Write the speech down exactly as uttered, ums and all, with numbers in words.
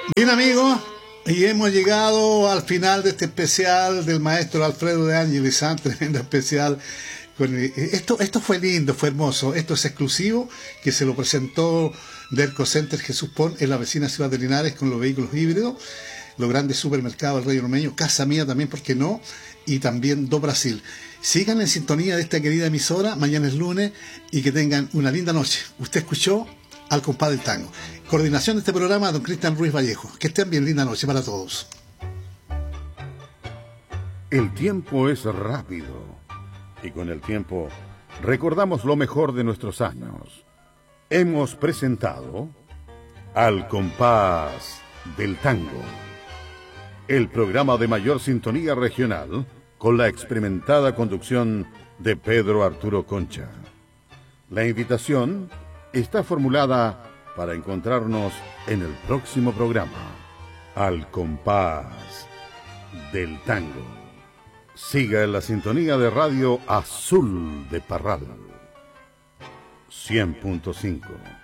Bien, amigos, y hemos llegado al final de este especial del maestro Alfredo de Ángeles, tremendo especial. Con esto, esto fue lindo, fue hermoso. Esto es exclusivo, que se lo presentó Derco Center Jesús Pon en la vecina ciudad de Linares con los vehículos híbridos, los grandes supermercados del Rey Ormeño, Casa Mía también, ¿por qué no? Y también Do Brasil. Sigan en sintonía de esta querida emisora, mañana es lunes, y que tengan una linda noche. Usted escuchó al compadre del tango. Coordinación de este programa, don Cristian Ruiz Vallejo. Que estén bien, linda noche para todos. El tiempo es rápido, y con el tiempo recordamos lo mejor de nuestros años. Hemos presentado Al Compás del Tango, el programa de mayor sintonía regional con la experimentada conducción de Pedro Arturo Concha. La invitación está formulada para encontrarnos en el próximo programa, Al Compás del Tango. Siga en la sintonía de Radio Azul de Parral, cien punto cinco.